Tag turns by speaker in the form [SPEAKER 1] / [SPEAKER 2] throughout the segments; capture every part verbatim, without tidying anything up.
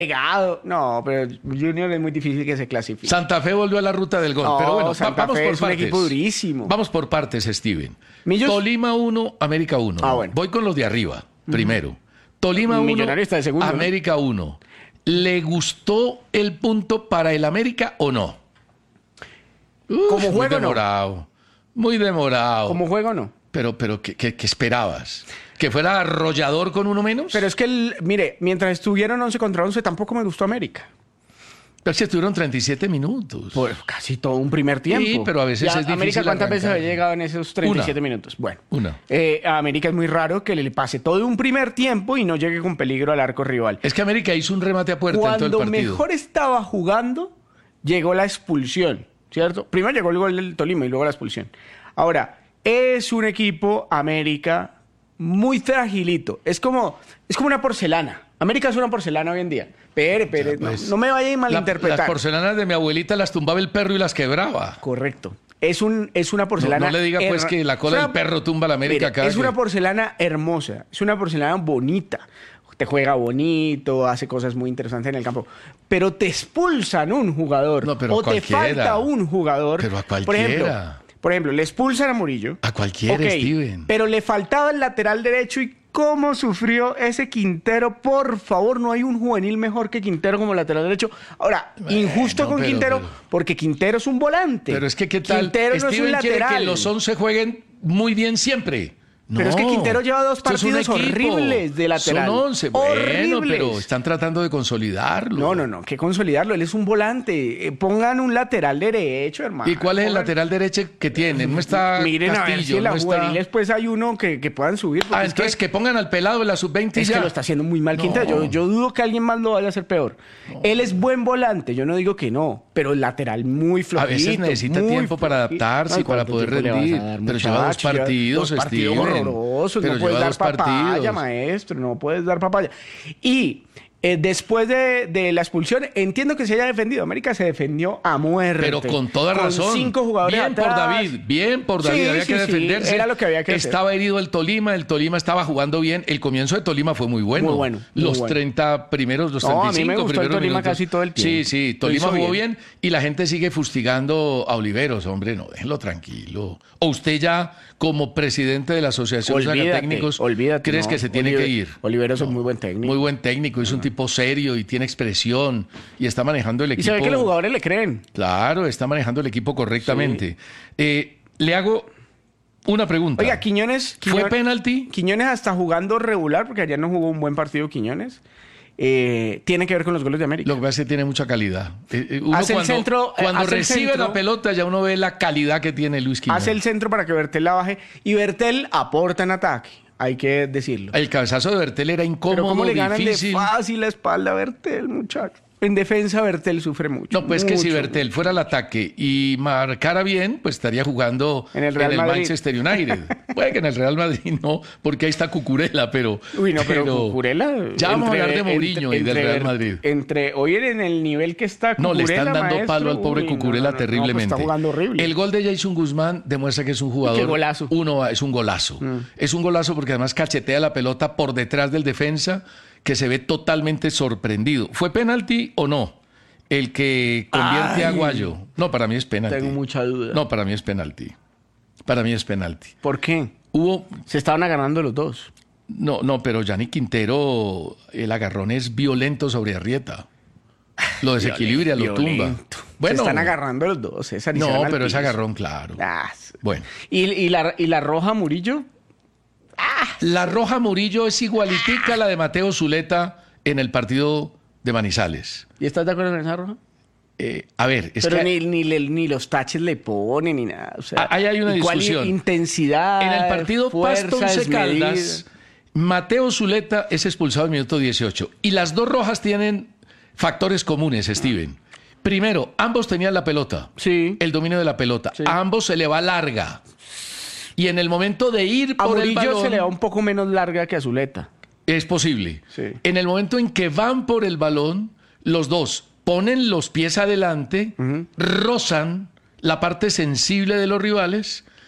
[SPEAKER 1] Pegado. No, pero Junior es muy difícil que se clasifique.
[SPEAKER 2] Santa Fe volvió a la ruta del gol.
[SPEAKER 1] No,
[SPEAKER 2] pero bueno,
[SPEAKER 1] Santa
[SPEAKER 2] vamos
[SPEAKER 1] Fe
[SPEAKER 2] por
[SPEAKER 1] es un
[SPEAKER 2] partes.
[SPEAKER 1] equipo durísimo.
[SPEAKER 2] Vamos por partes, Steven.
[SPEAKER 1] ¿Millos?
[SPEAKER 2] Tolima uno, América uno.
[SPEAKER 1] Ah, bueno.
[SPEAKER 2] Voy con los de arriba, primero. Tolima uno,
[SPEAKER 1] Millonario está de segundo, ¿no?
[SPEAKER 2] América uno. ¿Le gustó el punto para el América o no? Uf,
[SPEAKER 1] Como
[SPEAKER 2] muy
[SPEAKER 1] juego, no.
[SPEAKER 2] demorado. Muy demorado.
[SPEAKER 1] ¿Cómo juega o no?
[SPEAKER 2] Pero, pero ¿qué, qué, qué esperabas? ¿Que fuera arrollador con uno menos?
[SPEAKER 1] Pero es que, el, mire, mientras estuvieron once contra once, tampoco me gustó América.
[SPEAKER 2] Pero si estuvieron treinta y siete minutos.
[SPEAKER 1] Pues casi todo un primer tiempo.
[SPEAKER 2] Sí, pero a veces
[SPEAKER 1] Ya,
[SPEAKER 2] es difícil
[SPEAKER 1] América, ¿cuántas veces
[SPEAKER 2] arrancar?
[SPEAKER 1] había llegado en esos treinta y siete
[SPEAKER 2] Una.
[SPEAKER 1] minutos? Bueno,
[SPEAKER 2] Una.
[SPEAKER 1] eh, a América es muy raro que le pase todo un primer tiempo y no llegue con peligro al arco rival.
[SPEAKER 2] Es que América hizo un remate a puerta en todo el
[SPEAKER 1] Cuando
[SPEAKER 2] partido.
[SPEAKER 1] mejor estaba jugando, llegó la expulsión, ¿cierto? Primero llegó el gol del Tolima y luego la expulsión. Ahora, es un equipo, América, muy fragilito. Es como, es como una porcelana. América es una porcelana hoy en día. Pere, pere,
[SPEAKER 2] Ya, pues,
[SPEAKER 1] no, no me vaya a
[SPEAKER 2] La-
[SPEAKER 1] malinterpretar.
[SPEAKER 2] las porcelanas de mi abuelita las tumbaba el perro y las quebraba.
[SPEAKER 1] Correcto. Es, un, es una
[SPEAKER 2] No,
[SPEAKER 1] porcelana...
[SPEAKER 2] no le diga pues
[SPEAKER 1] her-
[SPEAKER 2] que la cola
[SPEAKER 1] es
[SPEAKER 2] del
[SPEAKER 1] una-
[SPEAKER 2] perro tumba a la América
[SPEAKER 1] Mire,
[SPEAKER 2] cada
[SPEAKER 1] es
[SPEAKER 2] que-
[SPEAKER 1] una porcelana hermosa. Es una porcelana bonita. Te juega bonito, hace cosas muy interesantes en el campo. Pero te expulsan un jugador.
[SPEAKER 2] No, pero
[SPEAKER 1] o
[SPEAKER 2] a
[SPEAKER 1] te
[SPEAKER 2] cualquiera.
[SPEAKER 1] falta un jugador.
[SPEAKER 2] Pero a
[SPEAKER 1] Por
[SPEAKER 2] cualquiera.
[SPEAKER 1] ejemplo, por ejemplo, le expulsan a Murillo.
[SPEAKER 2] A cualquiera,
[SPEAKER 1] Ok,
[SPEAKER 2] Steven.
[SPEAKER 1] pero le faltaba el lateral derecho y cómo sufrió ese Quintero. Por favor, no hay un juvenil mejor que Quintero como lateral derecho. Ahora,
[SPEAKER 2] Bueno,
[SPEAKER 1] injusto con
[SPEAKER 2] pero-
[SPEAKER 1] Quintero
[SPEAKER 2] pero-
[SPEAKER 1] porque Quintero es un volante.
[SPEAKER 2] Pero es que, ¿qué tal?
[SPEAKER 1] Quintero no es un
[SPEAKER 2] Steven quiere
[SPEAKER 1] lateral.
[SPEAKER 2] que los once jueguen muy bien siempre.
[SPEAKER 1] Pero es que
[SPEAKER 2] No,
[SPEAKER 1] Quintero lleva dos
[SPEAKER 2] esto es un
[SPEAKER 1] partidos
[SPEAKER 2] equipo.
[SPEAKER 1] horribles de lateral.
[SPEAKER 2] Son once. Bueno,
[SPEAKER 1] Horribles.
[SPEAKER 2] pero están tratando de consolidarlo.
[SPEAKER 1] No, no, no, que consolidarlo. Él es un volante. Eh, pongan un lateral derecho, hermano.
[SPEAKER 2] ¿Y cuál es el
[SPEAKER 1] Pongan-
[SPEAKER 2] lateral derecho que tienen? No está
[SPEAKER 1] Miren a ver si
[SPEAKER 2] Castillo,
[SPEAKER 1] en la
[SPEAKER 2] no está...
[SPEAKER 1] juveniles pues hay uno que, que puedan subir. porque
[SPEAKER 2] Ah,
[SPEAKER 1] es
[SPEAKER 2] entonces
[SPEAKER 1] que,
[SPEAKER 2] que pongan al pelado de la sub veinte y
[SPEAKER 1] es
[SPEAKER 2] ya.
[SPEAKER 1] que lo está haciendo muy mal
[SPEAKER 2] No.
[SPEAKER 1] Quintero. Yo, yo dudo que alguien más lo vaya a hacer peor. Él es buen volante, yo no digo que no, pero el lateral muy flojito.
[SPEAKER 2] A veces necesita
[SPEAKER 1] muy
[SPEAKER 2] tiempo para
[SPEAKER 1] flojito.
[SPEAKER 2] adaptarse
[SPEAKER 1] No,
[SPEAKER 2] y para
[SPEAKER 1] ¿cuánto
[SPEAKER 2] poder
[SPEAKER 1] tiempo le vas a
[SPEAKER 2] rendir.
[SPEAKER 1] dar,
[SPEAKER 2] Pero lleva dos
[SPEAKER 1] muchacho? Lleva
[SPEAKER 2] partidos,
[SPEAKER 1] dos partidos
[SPEAKER 2] Steven.
[SPEAKER 1] horrorosos.
[SPEAKER 2] Pero
[SPEAKER 1] No puedes
[SPEAKER 2] lleva
[SPEAKER 1] dar
[SPEAKER 2] dos
[SPEAKER 1] papaya,
[SPEAKER 2] partidos.
[SPEAKER 1] maestro, no puedes dar papaya. Y eh, después de, de la expulsión, entiendo que se haya defendido. América se defendió a muerte.
[SPEAKER 2] Pero con toda
[SPEAKER 1] con
[SPEAKER 2] razón.
[SPEAKER 1] cinco jugadores
[SPEAKER 2] bien por
[SPEAKER 1] atrás.
[SPEAKER 2] David, bien por David.
[SPEAKER 1] Sí,
[SPEAKER 2] había
[SPEAKER 1] sí,
[SPEAKER 2] que
[SPEAKER 1] sí,
[SPEAKER 2] defenderse.
[SPEAKER 1] era lo que había que hacer.
[SPEAKER 2] Estaba herido el Tolima, el Tolima estaba jugando bien. El comienzo de Tolima fue muy bueno.
[SPEAKER 1] Muy bueno, muy
[SPEAKER 2] los
[SPEAKER 1] bueno.
[SPEAKER 2] treinta primeros, los
[SPEAKER 1] No, a mí
[SPEAKER 2] treinta y cinco
[SPEAKER 1] me gustó el
[SPEAKER 2] primeros
[SPEAKER 1] Tolima
[SPEAKER 2] minutos.
[SPEAKER 1] casi todo el tiempo.
[SPEAKER 2] Sí, sí,
[SPEAKER 1] Lo
[SPEAKER 2] Tolima
[SPEAKER 1] hizo
[SPEAKER 2] jugó
[SPEAKER 1] bien.
[SPEAKER 2] bien y la gente sigue fustigando a Oliveros. Hombre, no, déjenlo tranquilo. O usted ya, como presidente de la Asociación de
[SPEAKER 1] Olvídate,
[SPEAKER 2] Técnicos,
[SPEAKER 1] olvídate.
[SPEAKER 2] ¿crees
[SPEAKER 1] no.
[SPEAKER 2] que se tiene
[SPEAKER 1] Oliver-
[SPEAKER 2] que ir?
[SPEAKER 1] Oliveros es muy buen técnico.
[SPEAKER 2] Muy buen técnico, es un tipo serio y tiene expresión y está manejando el
[SPEAKER 1] Y
[SPEAKER 2] equipo.
[SPEAKER 1] se ve que los jugadores le creen.
[SPEAKER 2] Claro, está manejando el equipo correctamente. Eh, le hago una pregunta.
[SPEAKER 1] Oiga, Quiñones...
[SPEAKER 2] ¿Fue
[SPEAKER 1] Quiñones-
[SPEAKER 2] penalti?
[SPEAKER 1] Quiñones hasta jugando regular, porque ayer no jugó un buen partido Quiñones. Eh, tiene que ver con los goles de América.
[SPEAKER 2] Lo que pasa es que tiene mucha calidad. Eh, eh, uno
[SPEAKER 1] Hace el
[SPEAKER 2] cuando
[SPEAKER 1] centro, eh,
[SPEAKER 2] cuando
[SPEAKER 1] hace el
[SPEAKER 2] recibe
[SPEAKER 1] centro.
[SPEAKER 2] la pelota ya uno ve la calidad que tiene Luis Quiñones.
[SPEAKER 1] Hace el centro para que Bertel la baje. Y Bertel aporta en ataque. Hay que decirlo.
[SPEAKER 2] El cabezazo de Bertel era
[SPEAKER 1] Pero
[SPEAKER 2] incómodo,
[SPEAKER 1] cómo le ganan
[SPEAKER 2] difícil.
[SPEAKER 1] de fácil la espalda a Bertel, muchacho. En defensa, Bertel sufre mucho.
[SPEAKER 2] No, pues que si
[SPEAKER 1] mucho.
[SPEAKER 2] Bertel fuera al ataque y marcara bien, pues estaría jugando
[SPEAKER 1] En el Real Madrid.
[SPEAKER 2] Manchester United. Puede que en el Real Madrid no, porque ahí está Cucurella, pero...
[SPEAKER 1] Uy, no, pero, Cucurella...
[SPEAKER 2] Ya vamos a
[SPEAKER 1] entre-
[SPEAKER 2] hablar de Mourinho
[SPEAKER 1] entre-
[SPEAKER 2] y del
[SPEAKER 1] entre-
[SPEAKER 2] Real Madrid.
[SPEAKER 1] Entre hoy en el nivel que está
[SPEAKER 2] No, le
[SPEAKER 1] Cucurella,
[SPEAKER 2] están dando
[SPEAKER 1] maestro,
[SPEAKER 2] palo al pobre
[SPEAKER 1] uy, no,
[SPEAKER 2] Cucurella
[SPEAKER 1] no, no, no, pues
[SPEAKER 2] terriblemente.
[SPEAKER 1] está jugando horrible.
[SPEAKER 2] El gol de Jason Guzmán demuestra que es un jugador.
[SPEAKER 1] Qué golazo.
[SPEAKER 2] Uno es un golazo. Es un golazo porque además cachetea la pelota por detrás del defensa que se ve totalmente sorprendido. ¿Fue penalti o no? El que convierte
[SPEAKER 1] Ay.
[SPEAKER 2] a Aguayo. No, para mí es penalti.
[SPEAKER 1] Tengo mucha duda.
[SPEAKER 2] No, para mí es penalti. Para mí es penalti.
[SPEAKER 1] ¿Por qué?
[SPEAKER 2] Hubo.
[SPEAKER 1] Se estaban agarrando los dos.
[SPEAKER 2] No, no, pero Yanni Quintero, el agarrón es violento sobre Arrieta. Lo desequilibra, lo tumba.
[SPEAKER 1] Violento.
[SPEAKER 2] Bueno,
[SPEAKER 1] Se están agarrando los dos, César. y se
[SPEAKER 2] no,
[SPEAKER 1] van al
[SPEAKER 2] pero es
[SPEAKER 1] piso.
[SPEAKER 2] agarrón, claro.
[SPEAKER 1] Ah,
[SPEAKER 2] Bueno.
[SPEAKER 1] ¿Y, y, la, ¿Y la roja Murillo?
[SPEAKER 2] La roja Murillo es igualitica a la de Mateo Zuleta en el partido de Manizales.
[SPEAKER 1] ¿Y estás de acuerdo con esa roja?
[SPEAKER 2] Eh, a ver, es
[SPEAKER 1] Pero
[SPEAKER 2] que
[SPEAKER 1] ni, ni, le- ni los taches le ponen ni nada. O sea,
[SPEAKER 2] Ahí hay una
[SPEAKER 1] igual
[SPEAKER 2] discusión.
[SPEAKER 1] Intensidad.
[SPEAKER 2] en el partido
[SPEAKER 1] fuerza,
[SPEAKER 2] Pasto Once
[SPEAKER 1] desmedida.
[SPEAKER 2] Caldas, Mateo Zuleta es expulsado en el minuto dieciocho. Y las dos rojas tienen factores comunes, Steven. Primero, ambos tenían la pelota.
[SPEAKER 1] Sí.
[SPEAKER 2] El dominio de la pelota.
[SPEAKER 1] Sí.
[SPEAKER 2] A ambos se le va larga. Y en el momento de ir
[SPEAKER 1] A
[SPEAKER 2] por el
[SPEAKER 1] Murillo
[SPEAKER 2] balón...
[SPEAKER 1] se le va un poco menos larga que a Zuleta.
[SPEAKER 2] Es posible.
[SPEAKER 1] Sí.
[SPEAKER 2] En el momento en que van por el balón, los dos ponen los pies adelante, rozan la parte sensible de los rivales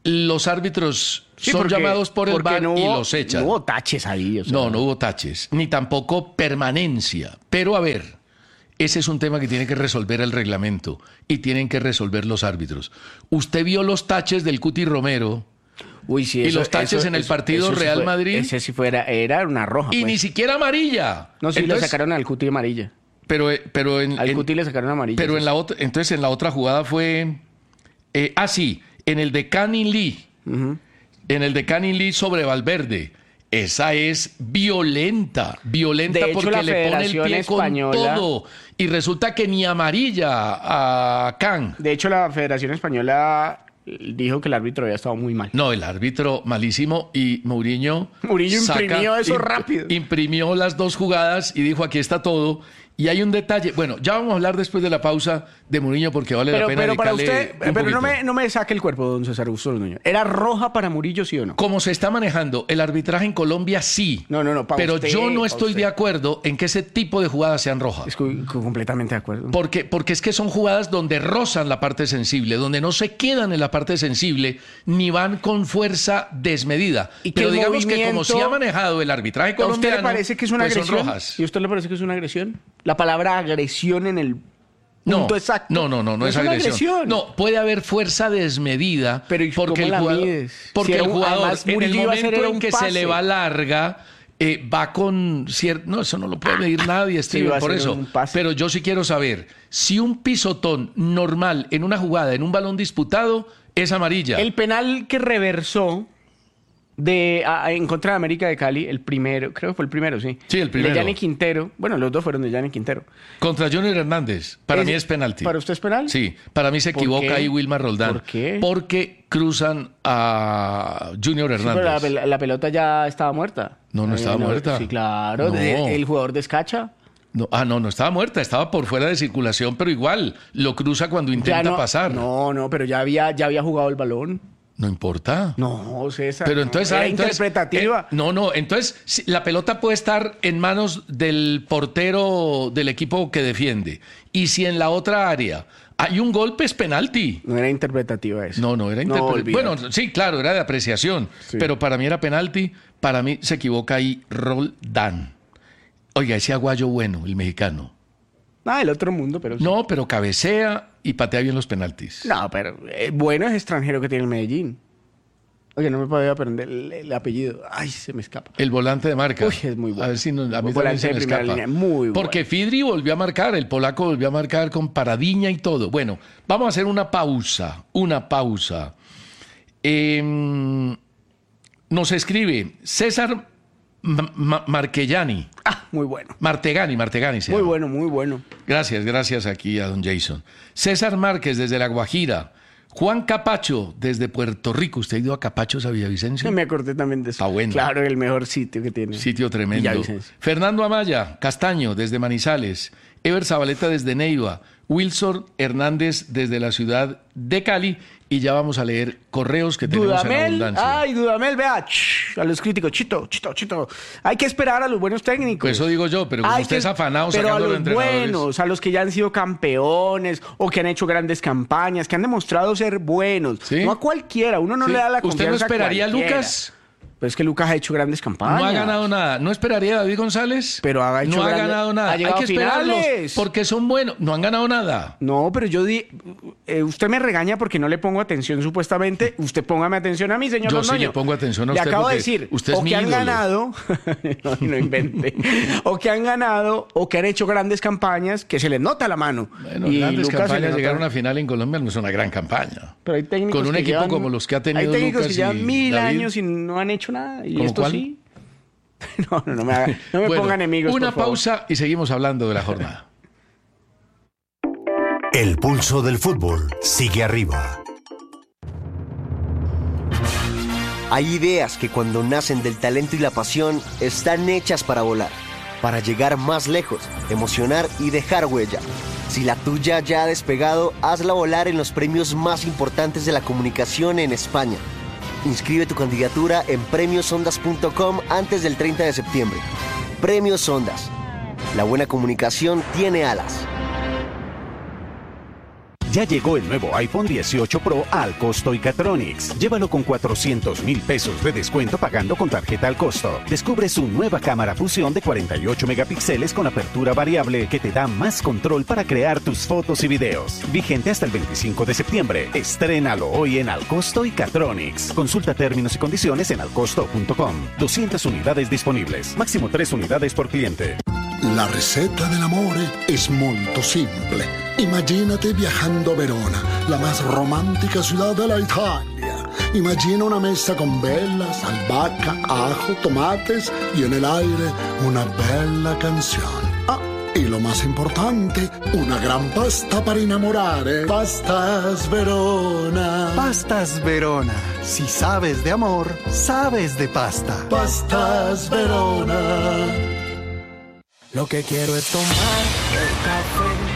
[SPEAKER 2] los árbitros
[SPEAKER 1] Sí,
[SPEAKER 2] son
[SPEAKER 1] porque-
[SPEAKER 2] llamados por el
[SPEAKER 1] porque
[SPEAKER 2] V A R
[SPEAKER 1] no
[SPEAKER 2] y
[SPEAKER 1] hubo-
[SPEAKER 2] los echan.
[SPEAKER 1] No hubo taches ahí. O sea.
[SPEAKER 2] No, no hubo taches, ni tampoco permanencia. Pero a ver, ese es un tema que tiene que resolver el reglamento y tienen que resolver los árbitros. Usted vio los taches del Cuti Romero
[SPEAKER 1] Uy, sí,
[SPEAKER 2] y
[SPEAKER 1] eso-
[SPEAKER 2] los taches
[SPEAKER 1] eso-
[SPEAKER 2] en el
[SPEAKER 1] eso-
[SPEAKER 2] partido
[SPEAKER 1] eso sí
[SPEAKER 2] Real
[SPEAKER 1] fue-
[SPEAKER 2] Madrid.
[SPEAKER 1] Ese sí fuera, era una roja.
[SPEAKER 2] y
[SPEAKER 1] pues.
[SPEAKER 2] ni siquiera amarilla.
[SPEAKER 1] No, sí,
[SPEAKER 2] Entonces,
[SPEAKER 1] le sacaron al Cuti amarilla.
[SPEAKER 2] Pero, eh, pero en,
[SPEAKER 1] Al
[SPEAKER 2] en-
[SPEAKER 1] Cuti le sacaron amarilla.
[SPEAKER 2] pero
[SPEAKER 1] sí.
[SPEAKER 2] en la otra, entonces en la otra jugada fue, eh, ah sí, en el de Canning Lee,
[SPEAKER 1] Ujú.
[SPEAKER 2] en el de Canning Lee sobre Valverde. Esa es violenta, violenta
[SPEAKER 1] De hecho,
[SPEAKER 2] porque
[SPEAKER 1] la
[SPEAKER 2] le pone el
[SPEAKER 1] Federación
[SPEAKER 2] pie
[SPEAKER 1] Española-
[SPEAKER 2] con todo. Y resulta que ni amarilla a Can.
[SPEAKER 1] De hecho, la Federación Española dijo que el árbitro había estado muy mal.
[SPEAKER 2] No, el árbitro malísimo y Mourinho...
[SPEAKER 1] Mourinho imprimió eso
[SPEAKER 2] imp-
[SPEAKER 1] rápido.
[SPEAKER 2] Imprimió las dos jugadas y dijo, aquí está todo. Y hay un detalle, bueno, ya vamos a hablar después de la pausa de Mourinho porque vale
[SPEAKER 1] Pero,
[SPEAKER 2] la pena
[SPEAKER 1] pero para
[SPEAKER 2] dedicarle
[SPEAKER 1] usted,
[SPEAKER 2] un
[SPEAKER 1] pero no
[SPEAKER 2] poquito.
[SPEAKER 1] me, no me saque el cuerpo, don César Augusto Londoño. ¿Era roja para Murillo, sí o no?
[SPEAKER 2] Como se está manejando el arbitraje en Colombia, sí.
[SPEAKER 1] No, no, no, pa'
[SPEAKER 2] Pero
[SPEAKER 1] usted,
[SPEAKER 2] yo no
[SPEAKER 1] pa'
[SPEAKER 2] estoy
[SPEAKER 1] usted.
[SPEAKER 2] de acuerdo en que ese tipo de jugadas sean rojas.
[SPEAKER 1] Estoy completamente de acuerdo.
[SPEAKER 2] Porque, porque es que son jugadas donde rozan la parte sensible, donde no se quedan en la parte sensible, ni van con fuerza desmedida.
[SPEAKER 1] Y que
[SPEAKER 2] Pero
[SPEAKER 1] el
[SPEAKER 2] digamos que como
[SPEAKER 1] movimiento-
[SPEAKER 2] se ha manejado el arbitraje
[SPEAKER 1] ¿A usted
[SPEAKER 2] colombiano,
[SPEAKER 1] le parece que es una
[SPEAKER 2] pues son
[SPEAKER 1] agresión?
[SPEAKER 2] rojas.
[SPEAKER 1] ¿Y a usted le parece que es una agresión? La palabra agresión en el
[SPEAKER 2] No,
[SPEAKER 1] punto exacto.
[SPEAKER 2] no, no, no, no es
[SPEAKER 1] una
[SPEAKER 2] agresión. No, puede haber fuerza desmedida.
[SPEAKER 1] Pero ¿y
[SPEAKER 2] porque
[SPEAKER 1] cómo
[SPEAKER 2] el
[SPEAKER 1] la
[SPEAKER 2] jugador,
[SPEAKER 1] mides?
[SPEAKER 2] porque
[SPEAKER 1] Si
[SPEAKER 2] el
[SPEAKER 1] era un-
[SPEAKER 2] jugador
[SPEAKER 1] además,
[SPEAKER 2] en el
[SPEAKER 1] Murillo iba a hacer
[SPEAKER 2] momento
[SPEAKER 1] era
[SPEAKER 2] en
[SPEAKER 1] un
[SPEAKER 2] que se le
[SPEAKER 1] pase.
[SPEAKER 2] va larga, eh, va con cierto... No, eso no lo puede medir nadie, Steven,
[SPEAKER 1] iba a
[SPEAKER 2] por
[SPEAKER 1] hacer
[SPEAKER 2] eso.
[SPEAKER 1] un pase.
[SPEAKER 2] Pero yo sí quiero saber, si un pisotón normal en una jugada, en un balón disputado, es amarilla.
[SPEAKER 1] El penal que reversó de, a- a- en contra de América de Cali, el primero, creo que fue el primero, sí.
[SPEAKER 2] Sí, el primero.
[SPEAKER 1] De Yanni Quintero. Bueno, los dos fueron de Yanni Quintero.
[SPEAKER 2] Contra Junior Hernández, para
[SPEAKER 1] ¿Es-
[SPEAKER 2] mí es penalti.
[SPEAKER 1] ¿Para usted es penal?
[SPEAKER 2] Sí, para mí se
[SPEAKER 1] ¿Por
[SPEAKER 2] equivoca
[SPEAKER 1] qué?
[SPEAKER 2] ahí Wilmar Roldán.
[SPEAKER 1] ¿Por qué?
[SPEAKER 2] Porque cruzan a Junior
[SPEAKER 1] Sí, pero
[SPEAKER 2] Hernández.
[SPEAKER 1] la, pel- la pelota ya estaba muerta.
[SPEAKER 2] No, no
[SPEAKER 1] Eh,
[SPEAKER 2] estaba muerta.
[SPEAKER 1] Sí, claro.
[SPEAKER 2] No.
[SPEAKER 1] de- el jugador descacha.
[SPEAKER 2] No, ah, no, no estaba muerta, estaba por fuera de circulación, pero igual lo cruza cuando
[SPEAKER 1] Ya
[SPEAKER 2] intenta
[SPEAKER 1] no,
[SPEAKER 2] pasar. No,
[SPEAKER 1] No, no, pero ya había, ya había jugado el balón.
[SPEAKER 2] importa.
[SPEAKER 1] No, César.
[SPEAKER 2] Pero
[SPEAKER 1] no,
[SPEAKER 2] entonces,
[SPEAKER 1] era
[SPEAKER 2] ah, entonces,
[SPEAKER 1] interpretativa.
[SPEAKER 2] eh, no, no, entonces si- la pelota puede estar en manos del portero del equipo que defiende. Y si en la otra área hay un golpe, es penalti.
[SPEAKER 1] No era interpretativa eso.
[SPEAKER 2] No, no era
[SPEAKER 1] No,
[SPEAKER 2] interpretativa.
[SPEAKER 1] olvídate.
[SPEAKER 2] Bueno, sí, claro, era de apreciación.
[SPEAKER 1] Sí.
[SPEAKER 2] Pero para mí era penalti. Para mí se equivoca ahí Roldán. Oiga, ese aguayo bueno, el mexicano.
[SPEAKER 1] Ah, el otro mundo, pero sí.
[SPEAKER 2] No, pero cabecea y patea bien los penaltis.
[SPEAKER 1] No, pero eh, bueno es extranjero que tiene el Medellín. Oye, no me podía aprender el, el apellido. Ay, se me escapa.
[SPEAKER 2] El volante de marca.
[SPEAKER 1] Uy, es muy bueno.
[SPEAKER 2] A ver si no- a mí
[SPEAKER 1] Volante
[SPEAKER 2] también se
[SPEAKER 1] de
[SPEAKER 2] me
[SPEAKER 1] primera
[SPEAKER 2] escapa.
[SPEAKER 1] línea, muy
[SPEAKER 2] Porque
[SPEAKER 1] bueno.
[SPEAKER 2] Fidri volvió a marcar, el polaco volvió a marcar con paradiña y todo. Bueno, vamos a hacer una pausa, una pausa. Eh, nos escribe César Ma- Ma- Marquellani,
[SPEAKER 1] Ah, muy bueno.
[SPEAKER 2] Martegani, Martegani se
[SPEAKER 1] Muy
[SPEAKER 2] llama.
[SPEAKER 1] bueno, muy bueno.
[SPEAKER 2] Gracias, gracias aquí a don Jason. César Márquez desde La Guajira. Juan Capacho desde Puerto Rico. ¿Usted ha ido a Capachos a Villavicencio?
[SPEAKER 1] Me acordé también de eso.
[SPEAKER 2] Está bueno.
[SPEAKER 1] Claro, el mejor sitio que tiene.
[SPEAKER 2] Sitio tremendo.
[SPEAKER 1] Villavicencio.
[SPEAKER 2] Fernando Amaya, Castaño, desde Manizales. Ever Zabaleta, desde Neiva. Wilson Hernández, desde la ciudad de Cali. Y ya vamos a leer correos que tenemos en
[SPEAKER 1] Dudamel,
[SPEAKER 2] abundancia.
[SPEAKER 1] ay, Dudamel, vea, ch, a los críticos, chito, chito, chito. Hay que esperar a los buenos técnicos.
[SPEAKER 2] Pues eso digo yo, pero como
[SPEAKER 1] Hay
[SPEAKER 2] usted
[SPEAKER 1] que-
[SPEAKER 2] es afanado
[SPEAKER 1] pero a
[SPEAKER 2] sacando a los
[SPEAKER 1] los
[SPEAKER 2] entrenadores.
[SPEAKER 1] buenos, a los que ya han sido campeones o que han hecho grandes campañas, que han demostrado ser buenos.
[SPEAKER 2] ¿Sí?
[SPEAKER 1] No a cualquiera, uno no
[SPEAKER 2] Sí.
[SPEAKER 1] le da la
[SPEAKER 2] ¿Usted
[SPEAKER 1] confianza
[SPEAKER 2] no
[SPEAKER 1] a
[SPEAKER 2] esperaría a
[SPEAKER 1] cualquiera.
[SPEAKER 2] Lucas?
[SPEAKER 1] Pero es que Lucas ha hecho grandes campañas.
[SPEAKER 2] No ha ganado nada. ¿No esperaría a David González?
[SPEAKER 1] Pero ha hecho
[SPEAKER 2] No ha
[SPEAKER 1] grande-
[SPEAKER 2] ganado nada.
[SPEAKER 1] ha
[SPEAKER 2] Hay
[SPEAKER 1] llegado
[SPEAKER 2] que
[SPEAKER 1] a
[SPEAKER 2] esperarlos
[SPEAKER 1] finales.
[SPEAKER 2] porque son buenos. No han ganado nada.
[SPEAKER 1] No, pero yo di... eh, usted me regaña porque no le pongo atención supuestamente. Usted póngame atención a mí, señor
[SPEAKER 2] Yo sí
[SPEAKER 1] Londoño.
[SPEAKER 2] le pongo atención a
[SPEAKER 1] Le
[SPEAKER 2] usted
[SPEAKER 1] acabo de
[SPEAKER 2] porque
[SPEAKER 1] decir,
[SPEAKER 2] usted es
[SPEAKER 1] o
[SPEAKER 2] mi
[SPEAKER 1] que han
[SPEAKER 2] ídolo.
[SPEAKER 1] ganado, no, no invente, o que han ganado, o que han hecho grandes campañas, que se les nota la mano.
[SPEAKER 2] Bueno,
[SPEAKER 1] Y
[SPEAKER 2] grandes
[SPEAKER 1] Lucas se le
[SPEAKER 2] campañas.
[SPEAKER 1] nota-
[SPEAKER 2] Llegar a una final en Colombia no es una gran campaña.
[SPEAKER 1] Pero hay técnicos
[SPEAKER 2] Con un
[SPEAKER 1] que
[SPEAKER 2] equipo
[SPEAKER 1] llevan-
[SPEAKER 2] como los que ha tenido
[SPEAKER 1] Hay técnicos
[SPEAKER 2] Lucas
[SPEAKER 1] que llevan
[SPEAKER 2] y
[SPEAKER 1] mil
[SPEAKER 2] David.
[SPEAKER 1] años y no han hecho nada. Y
[SPEAKER 2] ¿Cómo
[SPEAKER 1] esto
[SPEAKER 2] cuál?
[SPEAKER 1] sí. No, no, no me, haga- no me
[SPEAKER 2] Bueno,
[SPEAKER 1] pongan enemigos,
[SPEAKER 2] una
[SPEAKER 1] por favor.
[SPEAKER 2] pausa y seguimos hablando de la jornada.
[SPEAKER 3] El pulso del fútbol sigue arriba.
[SPEAKER 4] Hay ideas que cuando nacen del talento y la pasión están hechas para volar, para llegar más lejos, emocionar y dejar huella. Si la tuya ya ha despegado, hazla volar en los premios más importantes de la comunicación en España. Inscribe tu candidatura en premios ondas punto com antes del treinta de septiembre. Premios Ondas. La buena comunicación tiene alas.
[SPEAKER 5] Ya llegó el nuevo iPhone dieciocho Pro al costo Icatronics. Llévalo con cuatrocientos mil pesos de descuento pagando con tarjeta al costo. Descubre su nueva cámara fusión de cuarenta y ocho megapíxeles con apertura variable que te da más control para crear tus fotos y videos. Vigente hasta el veinticinco de septiembre. Estrénalo hoy en Alcosto Icatronics. Consulta términos y condiciones en alcosto punto com. doscientas unidades disponibles. Máximo tres unidades por cliente.
[SPEAKER 6] La ricetta dell'amore es molto simple. Imagínate viajando a Verona, la más romántica ciudad de la Italia. Imagina una mesa con velas, albahaca, ajo, tomates y en el aire una bella canción. Ah, y lo más importante, una gran pasta para enamorare. Pastas Verona.
[SPEAKER 7] Pastas Verona. Si sabes de amor, sabes de pasta.
[SPEAKER 6] Pastas Verona.
[SPEAKER 8] Lo que quiero es tomar el café